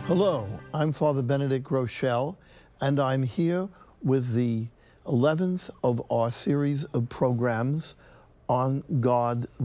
Hello, I'm Father Benedict Groeschel, and I'm here with the 11th of our series of programs on God